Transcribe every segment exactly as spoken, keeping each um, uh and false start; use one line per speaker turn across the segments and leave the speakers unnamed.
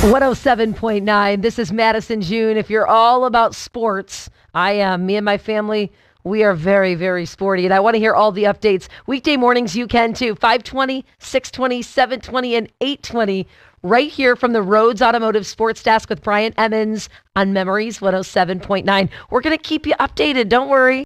one oh seven point nine. This is Madison June. If you're all about sports, I am. Me and my family, we are very, very sporty. And I want to hear all the updates. Weekday mornings, you can too. five twenty, six twenty, seven twenty, and eight twenty. Right here from the Rhodes Automotive Sports Desk with Brian Emmons on Memories one oh seven point nine. We're going to keep you updated. Don't worry.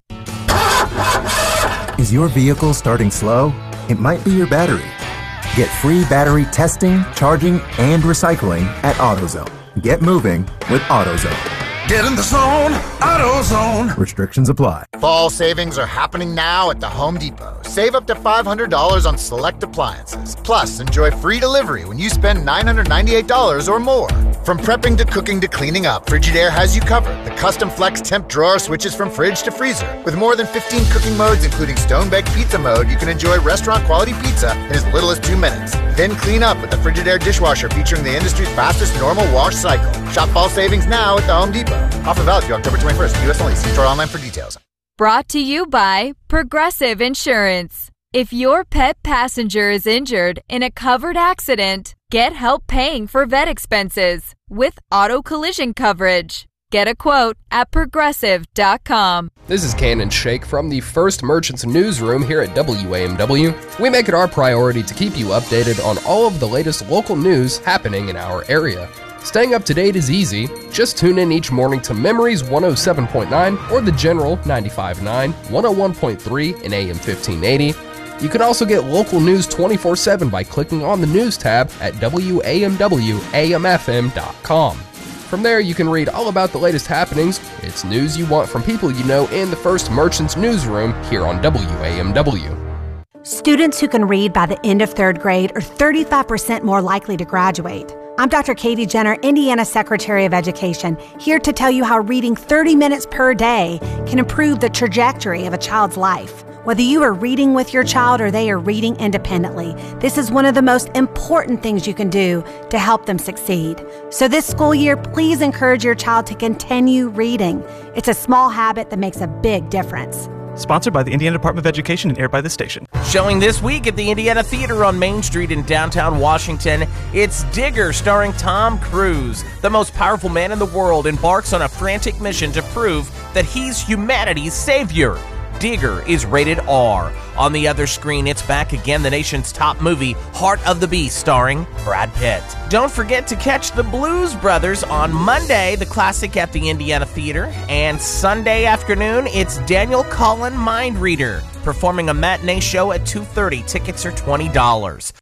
Is your vehicle starting slow? It might be your battery. Get free battery testing, charging, and recycling at AutoZone. Get moving with AutoZone.
Get in the zone, AutoZone.
Restrictions apply.
Fall savings are happening now at the Home Depot. Save up to five hundred dollars on select appliances. Plus, enjoy free delivery when you spend nine hundred ninety-eight dollars or more. From prepping to cooking to cleaning up, Frigidaire has you covered. The custom flex temp drawer switches from fridge to freezer. With more than fifteen cooking modes, including stone-baked pizza mode, you can enjoy restaurant-quality pizza in as little as two minutes. Then clean up with the Frigidaire dishwasher featuring the industry's fastest normal wash cycle. Shop fall savings now at the Home Depot. Offer valid through October twenty-first. U S only. See store online for details.
Brought to you by Progressive Insurance. If your pet passenger is injured in a covered accident, get help paying for vet expenses with auto collision coverage. Get a quote at progressive dot com.
This is Cannon Shake from the First Merchants Newsroom here at W A M W. We make it our priority to keep you updated on all of the latest local news happening in our area. Staying up to date is easy. Just tune in each morning to Memories one oh seven point nine or the General ninety-five point nine, one oh one point three, and A M fifteen eighty. You can also get local news twenty-four seven by clicking on the News tab at W A M W A M F M dot com. From there, you can read all about the latest happenings. It's news you want from people you know in the First Merchants Newsroom here on W A M W.
Students who can read by the end of third grade are thirty-five percent more likely to graduate. I'm Doctor Katie Jenner, Indiana Secretary of Education, here to tell you how reading thirty minutes per day can improve the trajectory of a child's life. Whether you are reading with your child or they are reading independently, this is one of the most important things you can do to help them succeed. So this school year, please encourage your child to continue reading. It's a small habit that makes a big difference.
Sponsored by the Indiana Department of Education and aired by the station.
Showing this week at the Indiana Theater on Main Street in downtown Washington, it's Digger starring Tom Cruise. The most powerful man in the world embarks on a frantic mission to prove that he's humanity's savior. Digger is rated R. On the other screen, it's back again, the nation's top movie, Heart of the Beast, starring Brad Pitt. Don't forget to catch the Blues Brothers on Monday, the classic at the Indiana Theater, and Sunday afternoon, it's Daniel Collin Mind Reader, performing a matinee show at two thirty. Tickets are twenty dollars.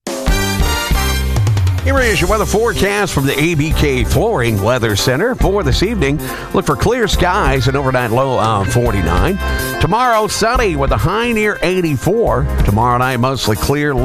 Here is your weather forecast from the A B K Flooring Weather Center for this evening. Look for clear skies and overnight low of forty-nine. Tomorrow, sunny with a high near eighty-four. Tomorrow night, mostly clear.